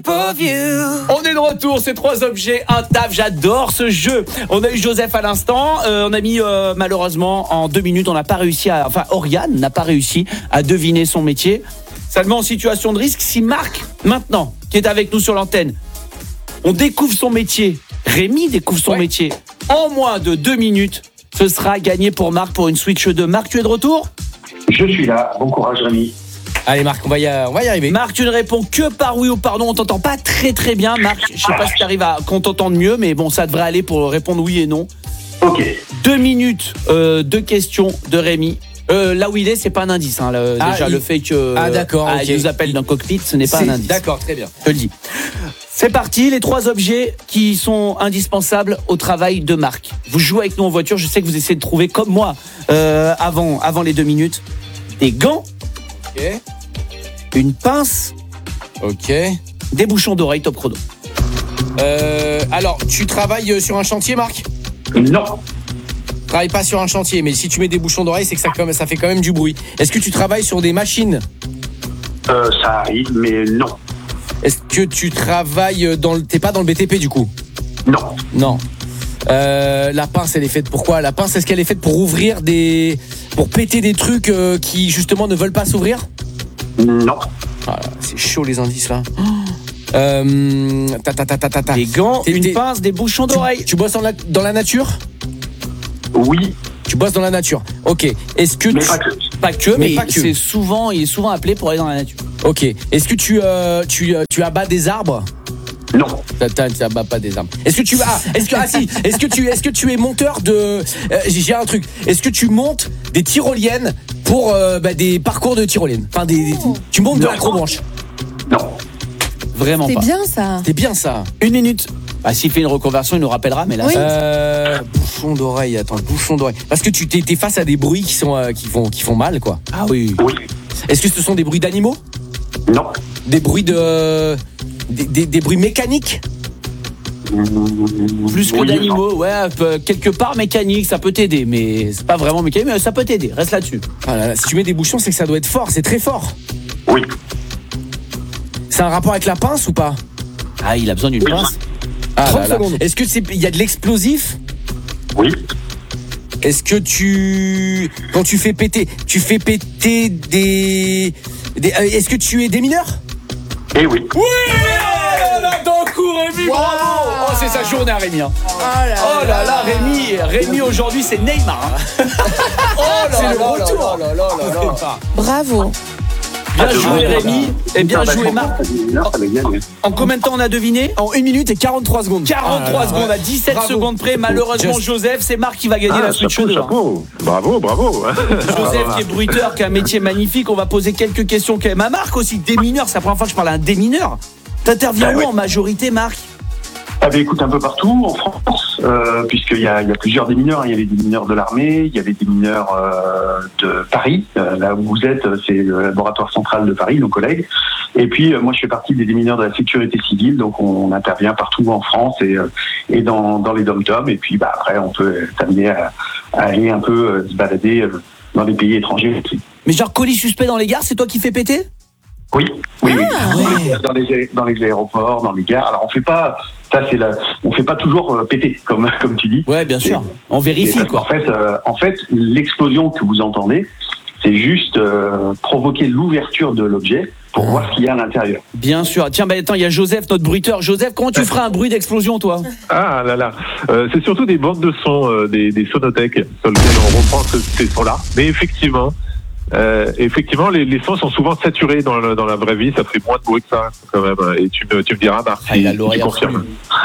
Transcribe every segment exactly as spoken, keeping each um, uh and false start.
On est de retour, ces trois objets, un taf, j'adore ce jeu. On a eu Joseph à l'instant, euh, on a mis euh, malheureusement en deux minutes, on n'a pas réussi à, enfin Oriane n'a pas réussi à deviner son métier. Ça le met en situation de risque. Si Marc, maintenant, qui est avec nous sur l'antenne, on découvre son métier, Rémi découvre son ouais. métier, en moins de deux minutes, ce sera gagné pour Marc pour une Switch deux. Marc, tu es de retour ? Je suis là, bon courage Rémi. Allez Marc, on va, y, on va y arriver. Marc, tu ne réponds que par oui ou pardon. On t'entend pas très très bien. Marc, je sais pas si tu arrives à qu'on t'entende mieux, mais bon, ça devrait aller pour répondre oui et non. Ok. Deux minutes euh, de questions de Rémi. Euh, là où il est, c'est pas un indice. Hein, le, ah, déjà, il... le fait que ah, d'accord, ah, okay. il nous appelle d'un cockpit, ce n'est pas c'est... un indice. D'accord, très bien. Je te le dis. C'est parti, les trois objets qui sont indispensables au travail de Marc. Vous jouez avec nous en voiture. Je sais que vous essayez de trouver, comme moi, euh, avant, avant les deux minutes, des gants. Ok. Une pince. Ok. Des bouchons d'oreille, top chrono. Euh, alors, tu travailles sur un chantier, Marc ? Non. Tu travailles pas sur un chantier, mais si tu mets des bouchons d'oreille, c'est que ça, ça fait quand même du bruit. Est-ce que tu travailles sur des machines ? euh, Ça arrive, mais non. Est-ce que tu travailles dans le... T'es pas dans le B T P, du coup ? Non. Non. Euh, la pince, elle est faite pour quoi ? La pince, est-ce qu'elle est faite pour ouvrir des... pour péter des trucs euh, qui, justement, ne veulent pas s'ouvrir ? Non. Ah là, c'est chaud les indices là. Euh, ta, ta, ta, ta, ta, ta. Des gants, t'es, une t'es, pince, des bouchons d'oreille. Tu, tu bosses dans la, dans la nature ? Oui. Tu bosses dans la nature. Ok. Est-ce que mais tu... pas que. Pas que, mais, mais pas que. C'est souvent, il est souvent appelé pour aller dans la nature. Ok. Est-ce que tu, euh, tu, euh, tu abats des arbres ? Non. Tu abats pas des arbres. Est-ce que tu ah, est-ce que ah si, est-ce que tu est-ce que tu es monteur de euh, j'ai un truc. Est-ce que tu montes des tyroliennes pour euh, bah, des parcours de tyroliennes ? Enfin des, des tu montes non. de l'acrobranche ? Non. Vraiment c'est pas. C'est bien ça. C'est bien ça. Une minute. Ah, s'il fait une reconversion, il nous rappellera, mais là. Oui. Ça... Euh, bouchon d'oreille, attends, bouchon d'oreille. Parce que tu t'es, t'es face à des bruits qui sont euh, qui font qui font mal, quoi. Ah oui. Oui. Est-ce que ce sont des bruits d'animaux ? Non. Des bruits de des, des, des bruits mécaniques ? Plus que oui, d'animaux, ouais, quelque part mécanique, ça peut t'aider, mais c'est pas vraiment mécanique, mais ça peut t'aider, reste là-dessus. Ah là là, si tu mets des bouchons, c'est que ça doit être fort, c'est très fort. Oui. C'est un rapport avec la pince ou pas ? Ah, il a besoin d'une oui. pince. Ah trente secondes. Est-ce que c'est, il y a de l'explosif ? Oui. Est-ce que tu, quand tu fais péter, tu fais péter des, des est-ce que tu es démineur ? Eh oui. Oui. D'un coup, Rémi, wow. Bravo. Oh, c'est sa journée à Rémi. Hein. Oh là, oh là là, Rémi, Rémi aujourd'hui, c'est Neymar. Hein. Oh là c'est là, le retour. Là, là, là, là, là. Bravo. Bien ah, joué Rémi, et bien joué Marc. En, en combien de temps on a deviné ? En une minute et quarante-trois secondes. quarante-trois ah, secondes, ouais. À dix-sept bravo. Secondes près. Malheureusement, Just. Joseph, c'est Marc qui va gagner ah, la Switch chapeau, deux. Chapeau. Bravo, bravo. Joseph qui est bruiteur, qui a un métier magnifique. On va poser quelques questions quand même à Marc aussi. Démineur, c'est la première fois que je parle à un démineur. T'interviens ah, où ouais. en majorité, Marc ? Ah bah écoute, un peu partout en France, euh, puisqu'il y a, il y a plusieurs démineurs. Il y avait des mineurs de l'armée, il y avait des mineurs euh, de Paris. Euh, là où vous êtes, c'est le laboratoire central de Paris, nos collègues. Et puis, euh, moi, je fais partie des démineurs de la sécurité civile, donc on intervient partout en France et, euh, et dans, dans les dom-toms. Et puis, bah, après, on peut t'amener à, à aller un peu euh, se balader euh, dans les pays étrangers aussi. Mais genre, colis suspect dans les gares, c'est toi qui fais péter ? Oui, oui, oui. Ah, ouais. Dans les, dans les aéroports, dans les gares. Alors, on fait pas... Ça, c'est la, on fait pas toujours euh, péter, comme, comme tu dis. Ouais, bien sûr. Et, on vérifie, quoi. En fait, euh, en fait, l'explosion que vous entendez, c'est juste euh, provoquer l'ouverture de l'objet pour ah. voir ce qu'il y a à l'intérieur. Bien sûr. Tiens, bah, attends, il y a Joseph, notre bruiteur. Joseph, comment tu ferais un bruit d'explosion, toi ? Ah là là. Euh, c'est surtout des bandes de sons, euh, des, des sonothèques sur lesquelles on reprend ce, ces sons-là. Mais effectivement... Euh, effectivement, les, les sons sont souvent saturés dans, le, dans la vraie vie. Ça fait moins de bruit que ça, quand même. Et tu me, tu me diras, Marc, ah, si, il a l'oreille si tu confirmes.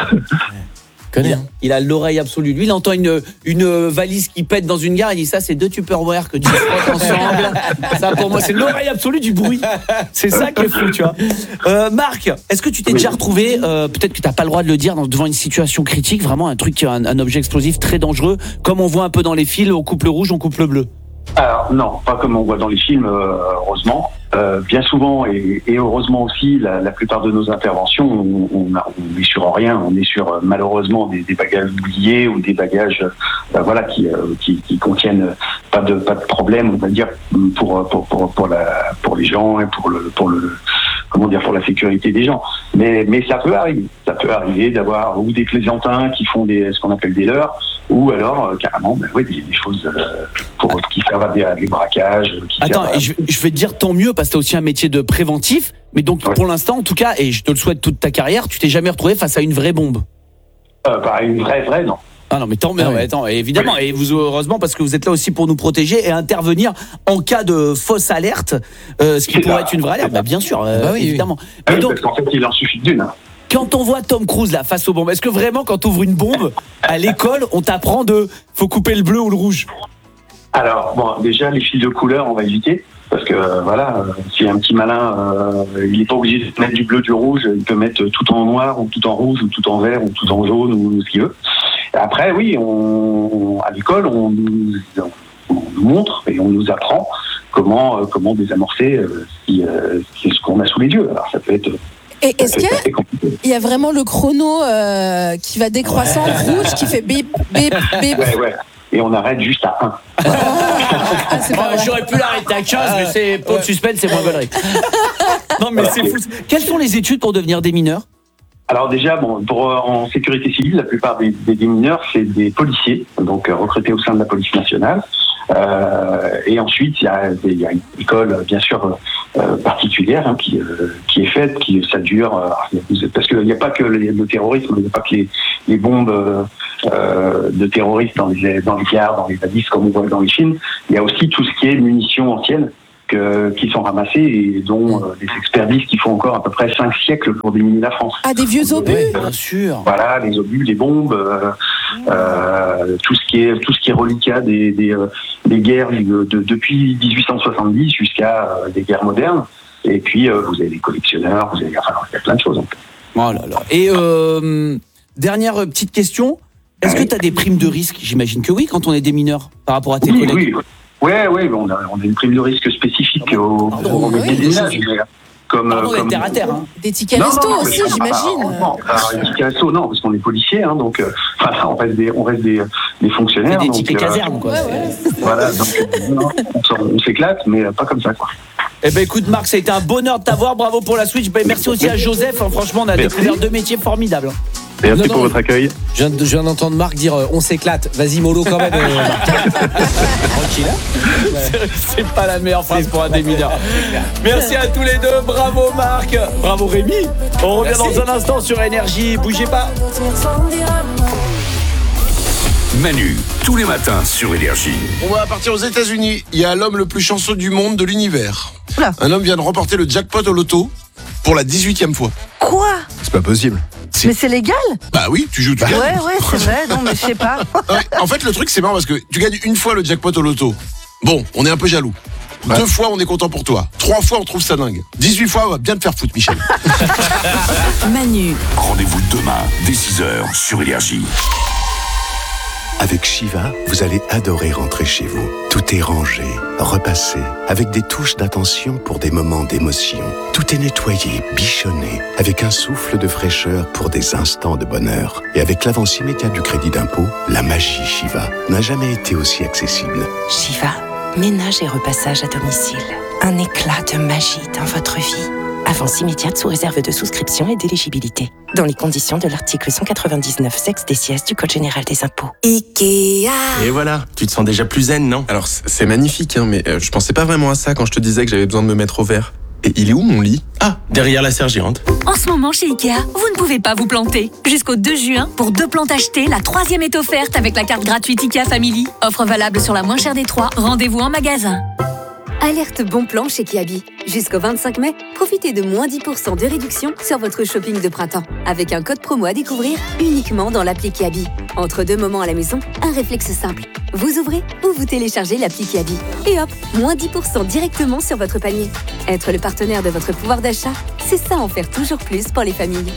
Il a, il a l'oreille absolue. Lui, il entend une, une valise qui pète dans une gare. Il dit ça, c'est deux Tupperware que tu frottes ensemble. Ça, pour moi, c'est l'oreille absolue du bruit. C'est ça qui est fou, tu vois. Euh, Marc, est-ce que tu t'es oui. déjà retrouvé, euh, peut-être que tu n'as pas le droit de le dire, dans, devant une situation critique, vraiment un truc, un, un objet explosif très dangereux, comme on voit un peu dans les films, on coupe le rouge, on coupe le bleu. Alors non, pas comme on voit dans les films, euh, heureusement. Euh, bien souvent et, et heureusement aussi, la, la plupart de nos interventions, on, on, a, on est sur rien, on est sur euh, malheureusement des, des bagages oubliés ou des bagages, euh, voilà, qui, euh, qui, qui contiennent pas de pas de problème, on va dire pour pour pour pour la pour les gens et pour le pour le comment dire, pour la sécurité des gens. Mais, mais ça peut arriver. Ça peut arriver d'avoir ou des plaisantins qui font des, ce qu'on appelle des leurres, ou alors euh, carrément, ben, ouais, des, des choses euh, pour, qui servent à des, à des braquages. Qui Attends, servent à... et je, je vais te dire tant mieux parce que t'as aussi un métier de préventif. Mais donc Ouais. pour l'instant, en tout cas, et je te le souhaite toute ta carrière, tu t'es jamais retrouvé face à une vraie bombe. Euh, bah, une vraie, vraie, non. Ah non mais tant mieux, Ah ouais. ouais, attends, évidemment, et vous heureusement parce que vous êtes là aussi pour nous protéger et intervenir en cas de fausse alerte, euh, ce qui C'est pourrait ça. être une vraie alerte, bah bien sûr, euh, Bah oui, oui. évidemment. Ah Mais oui, donc, parce qu'en fait, il en suffit d'une. Hein. quand on voit Tom Cruise là face aux bombes, est-ce que vraiment quand on ouvre une bombe à l'école, on t'apprend de faut couper le bleu ou le rouge? Alors, bon, déjà, les fils de couleur, on va éviter. Parce que, euh, voilà, euh, si un petit malin, euh, il n'est pas obligé de mettre du bleu, du rouge, il peut mettre tout en noir, ou tout en rouge, ou tout en vert, ou tout en jaune, ou ce qu'il veut. Et après, oui, on, à l'école, on nous, on nous montre et on nous apprend comment, euh, comment désamorcer euh, ce, qui, euh, ce qu'on a sous les yeux. Alors, ça peut être... Et est-ce ça peut qu'il y être a, assez compliqué. il y a vraiment le chrono euh, qui va décroissant rouge, qui fait bip, bip, bip? Ouais, ouais. Et on arrête juste à un. Ah, c'est pas Oh, vrai. j'aurais pu l'arrêter à quinze, mais c'est pour le suspense, c'est moins gaulerie. Non mais c'est fou. Quelles sont les études pour devenir démineur? Alors déjà, bon, pour, euh, en sécurité civile, la plupart des, des démineurs, c'est des policiers, donc euh, recrutés au sein de la police nationale. Euh, et ensuite, il y a, des- il y a une école, bien sûr, euh, particulière hein, qui, euh, qui est faite, qui ça dure, euh, parce qu'il n'y a pas que le, le terrorisme, il n'y a pas que les, les bombes euh, euh, de terroristes dans les, dans les gares, dans les badisses, comme on voit dans les films. Il y a aussi tout ce qui est munitions anciennes que, qui sont ramassées et dont euh, des experts disent qu'il faut encore à peu près cinq siècles pour déminer la France. Ah, des vieux obus? Oui, bien sûr. Voilà, les obus, les bombes, euh, euh, tout ce qui est tout ce qui est reliquat des des, euh, des guerres de, de- depuis dix-huit cent soixante-dix jusqu'à euh, des guerres modernes. Et puis euh, vous avez les collectionneurs, vous avez enfin il y a plein de choses. En fait. Oh là là. Et euh, dernière petite question, est-ce que tu as des primes de risque? J'imagine que oui quand on est démineur par rapport à tes Oui, collègues. oui, ouais, ouais, on a on a une prime de risque spécifique au, Pardon, au oui, métier des oui. ménages, mais Comme, Pardon euh, d'être comme... terre à terre. Hein. Des tickets Non, resto non, non, aussi, mais- j'imagine. Ah, non, alors, les tickets resto, non, parce qu'on est policier, hein, donc euh, enfin, on reste des, on reste des, des fonctionnaires. Des donc, tickets euh, casernes quoi. Ouais, c'est- ouais. Voilà, donc euh, non, on, s'en- on s'éclate, mais euh, pas comme ça, quoi. Eh ben écoute Marc, ça a été un bonheur de t'avoir, bravo pour la Switch. Ben, merci aussi à Joseph, hein. Franchement on a Merci. découvert deux métiers formidables. Merci Non, pour non. votre accueil. Je viens, de- je viens d'entendre Marc dire euh, on s'éclate. Vas-y, mollo quand même. euh, Marc. Tranquille. hein. C'est pas la meilleure phrase pour un démineur. Merci à tous les deux, bravo Marc, bravo Rémi. On revient Merci. dans un instant sur Énergie, bougez pas. Manu, tous les matins sur Énergie. On va partir aux États-Unis. Il y a l'homme le plus chanceux du monde de l'univers. Oula. Un homme vient de remporter le jackpot au loto pour la dix-huitième fois. Quoi? C'est pas possible. Mais c'est légal? Bah oui, tu joues, tu Ouais, gagnes. ouais, c'est vrai. Non, mais je sais pas. Ouais, en fait, le truc, c'est marrant parce que tu gagnes une fois le jackpot au loto. Bon, on est un peu jaloux. Deux fois, on est content pour toi. Trois fois, on trouve ça dingue. dix-huit fois, on va bien te faire foutre, Michel. Manu, Rendez-vous demain dès six heures sur Énergie. Avec Shiva, vous allez adorer rentrer chez vous. Tout est rangé, repassé, avec des touches d'attention pour des moments d'émotion. Tout est nettoyé, bichonné, avec un souffle de fraîcheur pour des instants de bonheur. Et avec l'avance immédiate du crédit d'impôt, la magie Shiva n'a jamais été aussi accessible. Shiva, ménage et repassage à domicile. Un éclat de magie dans votre vie. Avance immédiate sous réserve de souscription et d'éligibilité. Dans les conditions de l'article cent quatre-vingt-dix-neuf sexe D C S du Code général des impôts. Ikea. Et voilà, tu te sens déjà plus zen, non? Alors, c'est c'est magnifique, hein, mais euh, je pensais pas vraiment à ça quand je te disais que j'avais besoin de me mettre au vert. Et il est où mon lit? Ah, derrière la serre géante. En ce moment, chez Ikea, vous ne pouvez pas vous planter. Jusqu'au deux juin, pour deux plantes achetées, la troisième est offerte avec la carte gratuite Ikea Family. Offre valable sur la moins chère des trois. Rendez-vous en magasin. Alerte bon plan chez Kiabi. Jusqu'au vingt-cinq mai, profitez de moins dix pour cent de réduction sur votre shopping de printemps. Avec un code promo à découvrir uniquement dans l'appli Kiabi. Entre deux moments à la maison, un réflexe simple. Vous ouvrez ou vous téléchargez l'appli Kiabi. Et hop, moins dix pour cent directement sur votre panier. Être le partenaire de votre pouvoir d'achat, c'est ça en faire toujours plus pour les familles.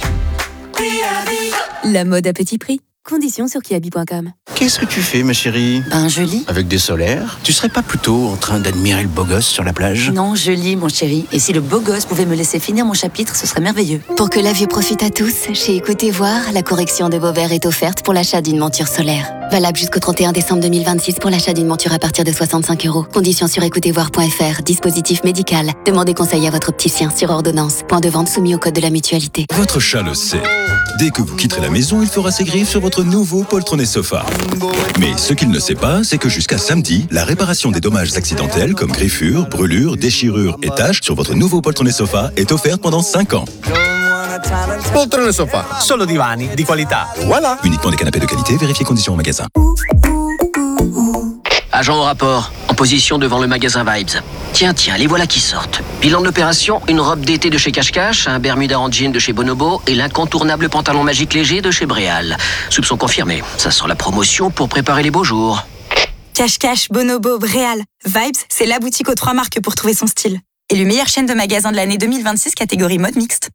La mode à petit prix. Conditions sur kiabi point com. Qu'est-ce que tu fais, ma chérie? Ben, je lis. Avec des solaires? Tu serais pas plutôt en train d'admirer le beau gosse sur la plage? Non, je lis, mon chéri. Et si le beau gosse pouvait me laisser finir mon chapitre, ce serait merveilleux. Pour que la vue profite à tous, chez Écoutez Voir, la correction de vos verres est offerte pour l'achat d'une monture solaire. Valable jusqu'au trente et un décembre deux mille vingt-six pour l'achat d'une monture à partir de soixante-cinq euros. Conditions sur écoutez voir point f r. Dispositif médical. Demandez conseil à votre opticien sur ordonnance. Point de vente soumis au code de la mutualité. Votre chat le sait. Dès que vous quitterez la maison, il fera ses griffes sur votre nouveau poltronné sofa. Mais ce qu'il ne sait pas, c'est que jusqu'à samedi, la réparation des dommages accidentels comme griffures, brûlures, déchirures et taches sur votre nouveau poltronné sofa est offerte pendant cinq ans. Poltrone sofa, solo divani di qualità. Voilà. Uniquement des canapés de qualité, vérifiez conditions au magasin. Agent au rapport, en position devant le magasin Vibes. Tiens, tiens, les voilà qui sortent. Bilan de l'opération, une robe d'été de chez Cache Cache, un Bermuda en jean de chez Bonobo et l'incontournable pantalon magique léger de chez Bréal. Soupçon confirmé, ça sent la promotion pour préparer les beaux jours. Cache Cache, Bonobo, Bréal. Vibes, c'est la boutique aux trois marques pour trouver son style. Élu meilleure chaîne de magasins de l'année deux mille vingt-six, catégorie mode mixte.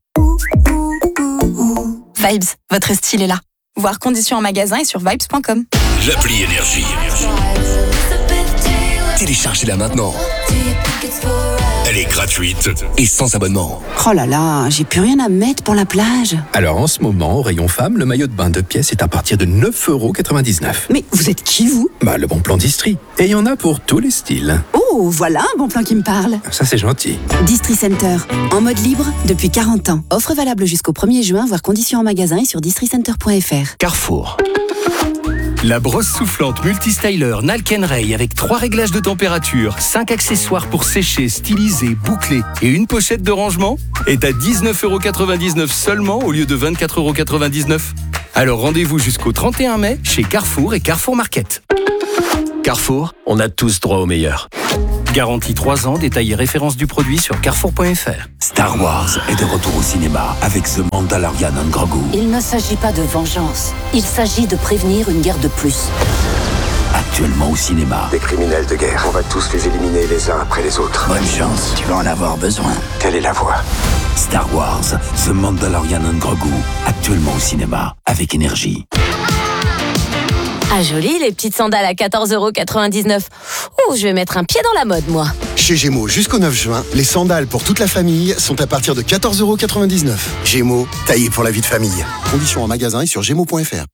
Vibes, votre style est là. Voir conditions en magasin et sur vibes point com. L'appli Énergie. Téléchargez-la maintenant. Elle est gratuite et sans abonnement. Oh là là, j'ai plus rien à mettre pour la plage. Alors en ce moment, au rayon femme, le maillot de bain de pièces est à partir de neuf euros quatre-vingt-dix-neuf. Mais vous êtes qui, vous? Bah, le bon plan d'Istrie. Et il y en a pour tous les styles. Oh, voilà un bon plan qui me parle. Ça, c'est gentil. Distri Center, en mode libre depuis quarante ans. Offre valable jusqu'au premier juin, voir conditions en magasin et sur distri center point f r. Carrefour. La brosse soufflante multistyler Nalken-Ray avec trois réglages de température, cinq accessoires pour sécher, styliser, boucler et une pochette de rangement est à dix-neuf euros quatre-vingt-dix-neuf seulement au lieu de vingt-quatre euros quatre-vingt-dix-neuf. Alors rendez-vous jusqu'au trente et un mai chez Carrefour et Carrefour Market. Carrefour, on a tous droit au meilleur. Garantie trois ans, détaillé référence du produit sur carrefour point f r. Star Wars est de retour au cinéma avec The Mandalorian and Grogu. Il ne s'agit pas de vengeance, il s'agit de prévenir une guerre de plus. Actuellement au cinéma. Des criminels de guerre, on va tous les éliminer les uns après les autres. Bonne chance, tu vas en avoir besoin. Quelle est la voie? Star Wars, The Mandalorian and Grogu, actuellement au cinéma avec Énergie. Ah joli, les petites sandales à quatorze euros quatre-vingt-dix-neuf. Oh, je vais mettre un pied dans la mode, moi. Chez Gémeaux, jusqu'au neuf juin, les sandales pour toute la famille sont à partir de quatorze euros quatre-vingt-dix-neuf. Gémeaux, taillé pour la vie de famille. Conditions en magasin et sur gémeaux point f r.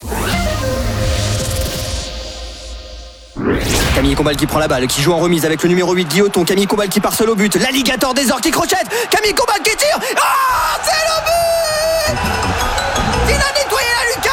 Camille Combal qui prend la balle, qui joue en remise avec le numéro huit Guilloton. Camille Combal qui part seul au but. L'alligator des ors qui crochette. Camille Combal qui tire. Ah, c'est le but! Il a nettoyé la lucarne!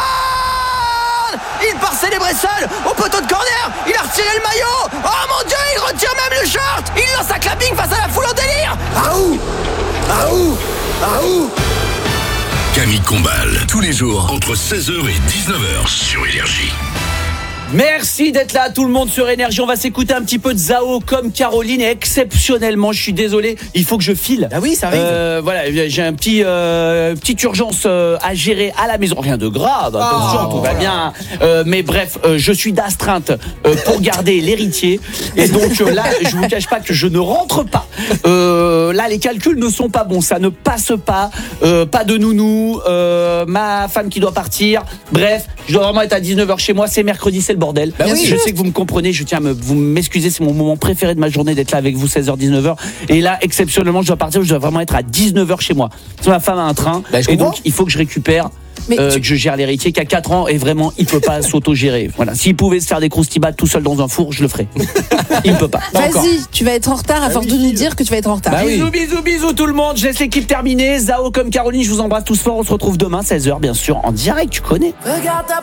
Il part célébrer seul au poteau de corner. Il a retiré le maillot. Oh mon Dieu, il retire même le short. Il lance un clapping face à la foule en délire. Aouh! Aouh! Aouh! Camille Combal, tous les jours, entre seize heures et dix-neuf heures sur Énergie. Merci d'être là tout le monde sur Énergie. On va s'écouter un petit peu de Zao comme Caroline et exceptionnellement, je suis désolé, il faut que je file. Ah oui, ça arrive. Euh, voilà, j'ai un petit euh, petite urgence euh, à gérer à la maison. Rien de grave, attention, oh, tout va bien. Euh, mais bref, euh, je suis d'astreinte euh, pour garder l'héritier. Et donc euh, là, je vous cache pas que je ne rentre pas. Euh, là, les calculs ne sont pas bons, ça ne passe pas. Euh, pas de nounou, euh, ma femme qui doit partir. Bref, je dois vraiment être à dix-neuf heures chez moi. C'est mercredi, c'est le bordel. Bah oui, je sais que vous me comprenez, je tiens à me, vous m'excuser, c'est mon moment préféré de ma journée d'être là avec vous, seize heures dix-neuf heures. Et là, exceptionnellement, je dois partir, je dois vraiment être à dix-neuf heures chez moi. Parce que ma femme a un train, bah, et donc il faut que je récupère. Euh, tu... que je gère l'héritier qui a quatre ans et vraiment il peut pas s'auto-gérer. Voilà, s'il pouvait se faire des croustibats tout seul dans un four, je le ferais. Il peut pas. pas Vas-y, encore. Tu vas être en retard à bah force oui, de nous dire que tu vas être en retard. Bah bisous, oui. bisous, bisous tout le monde. Je laisse l'équipe terminer. Zao comme Caroline, je vous embrasse tous fort. On se retrouve demain seize heures bien sûr en direct, tu connais. Regarde